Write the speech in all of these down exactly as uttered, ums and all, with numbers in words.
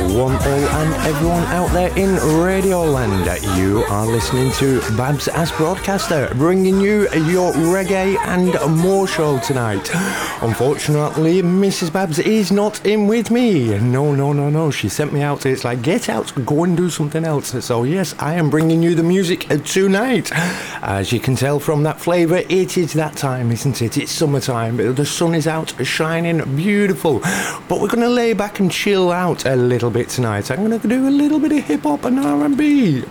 one all and everyone out there in Radioland. You are listening to Babs as Broadcaster, bringing you your reggae and more show tonight. Unfortunately, Missus Babs is not in with me. No, no, no, no. She sent me out. It's like, get out, go and do something else. So yes, I am bringing you the music tonight. As you can tell from that flavour, it is that time, isn't it? It's summertime. The sun is out, shining, beautiful. But we're going to lay back and chill out a little bit tonight. I'm going to do a little bit of hip-hop and R and B.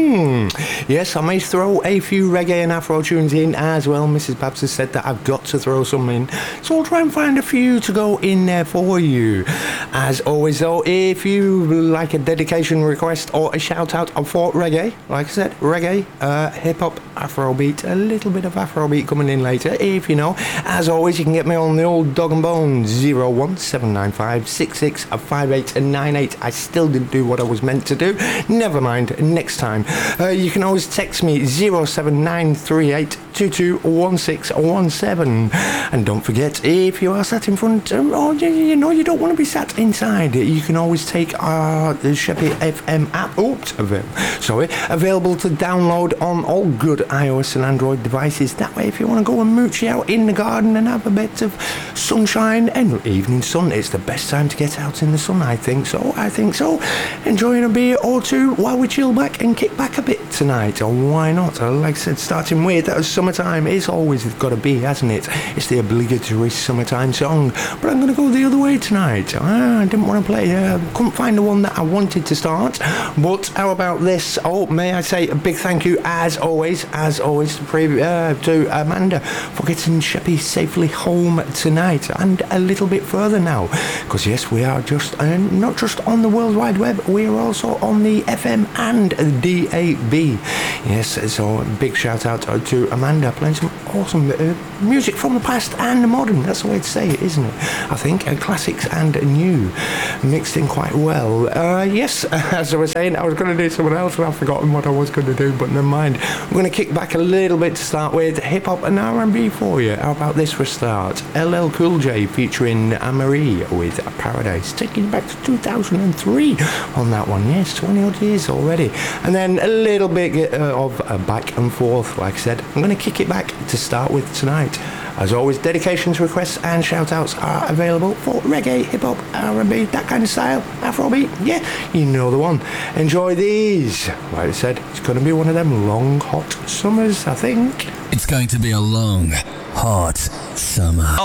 Mm. Yes, I may throw a few reggae and afro tunes in as well. Missus Babs has said that I've got to throw some in. So I'll try and find a few to go in there for you. As always, though, if you like a dedication request or a shout-out for reggae, like I said, reggae, uh, hip-hop, afrobeat, a little bit of afrobeat coming in later, if you know. As always, you can get me on the old dog and bone, zero one seven nine five six six five eight nine eight. I still didn't do what I was meant to do. Never mind, next time. Uh, you can always text me zero seven nine three eight two two one six one seven. And don't forget, if you are sat in front, um, or you, you know you don't want to be sat inside, you can always take our Sheppy F M app. Oops, sorry, available to download on all good iOS and Android devices. That way, if you want to go and mooch out in the garden and have a bit of sunshine and evening sun, it's the best time to get out in the sun. I think so. I think so. Enjoying a beer or two while we chill back and kick back a bit tonight. Or why not? Like I said, starting with uh, summertime. It's always got to be, hasn't it? It's the obligatory summertime song. But I'm going to go the other way tonight. Ah, I didn't want to play. Uh, couldn't find the one that I wanted to start. But how about this? Oh, may I say a big thank you, as always, as always, to, pre- uh, to Amanda for getting Sheppy safely home tonight and a little bit further now. Because yes, we are just uh, not just on the World Wide Web, we are also on the F M and D A B. Yes, so a big shout out to Amanda playing some awesome uh, music from the past and the modern. That's the way to say it, isn't it? I think uh, classics and new mixed in quite well. Uh, yes, as I was saying, I was going to do someone else and I've forgotten what I was going to do, but never mind. I'm going to kick back a little bit to start with hip hop and R and B for you. How about this for a start? L L Cool J featuring Anne-Marie with Paradise, taking back to two thousand three on that one. Yes, twenty odd years already. And then a little bit uh, of a back and forth, like I said. I'm going to kick it back to start with tonight. As always, dedications, requests and shout-outs are available for reggae, hip-hop, R and B, that kind of style, Afrobeat. Yeah, you know the one. Enjoy these. Like I said, it's going to be one of them long, hot summers, I think. It's going to be a long, hot summer.